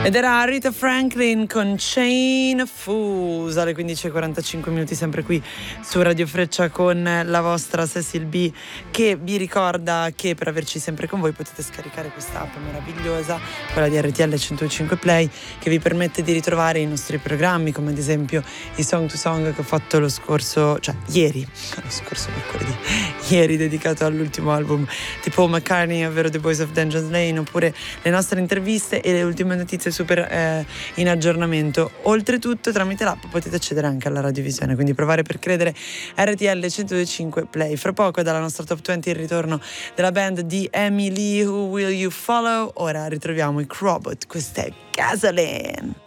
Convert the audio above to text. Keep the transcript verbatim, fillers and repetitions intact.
Ed era Rita Franklin con Chain of Fools alle quindici e quarantacinque minuti, sempre qui su Radio Freccia con la vostra Cecil B, che vi ricorda che per averci sempre con voi potete scaricare questa app meravigliosa, quella di R T L centocinque Play, che vi permette di ritrovare i nostri programmi, come ad esempio i Song to Song che ho fatto lo scorso, cioè ieri, lo scorso mercoledì, ieri, dedicato all'ultimo album di Paul McCartney, ovvero The Boys of Dungeons Lane, oppure le nostre interviste e le ultime notizie super eh, in aggiornamento. Oltretutto tramite l'app potete accedere anche alla radiovisione, quindi provare per credere. R T L centocinque Play. Fra poco dalla nostra Top venti il ritorno della band di Emily, Who Will You Follow. Ora ritroviamo i Crobot, questa è Gasoline.